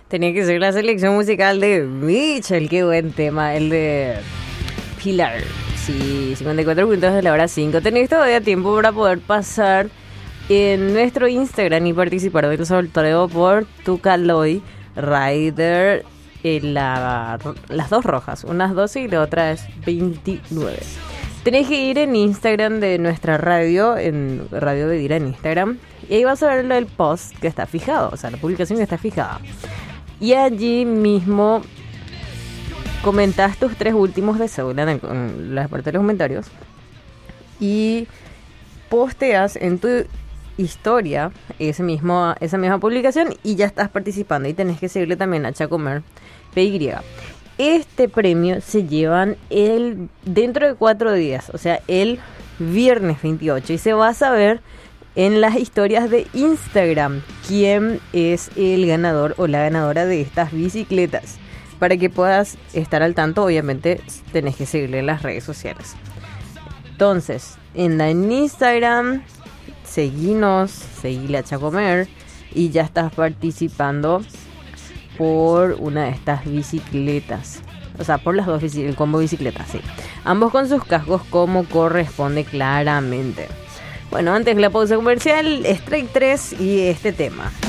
Tenía que ser la selección musical de Mitchell. Qué buen tema, el de Pilar. Sí, 54 minutos de la hora 5. Tenés todavía tiempo para poder pasar en nuestro Instagram y participar del sorteo por tu Caloi Rider. Las dos rojas, unas 12 y la otra es 29. Tenés que ir en Instagram de nuestra radio, en Radio Bedira en Instagram, y ahí vas a ver el post que está fijado, o sea, la publicación que está fijada. Y allí mismo comentás tus 3 últimos de cédula en la parte de los comentarios y posteas en tu historia esa misma publicación y ya estás participando. Y tenés que seguirle también a Chacomer PY. Este premio se llevan dentro de 4 días, o sea, el viernes 28, y se va a saber en las historias de Instagram quién es el ganador o la ganadora de estas bicicletas. Para que puedas estar al tanto, obviamente tenés que seguirle en las redes sociales. Entonces, en Instagram, seguile a Chacomer y ya estás participando por una de estas bicicletas. O sea, por las dos el combo bicicletas, sí. Ambos con sus cascos como corresponde claramente. Bueno, antes de la pausa comercial, Strike 3 y este tema.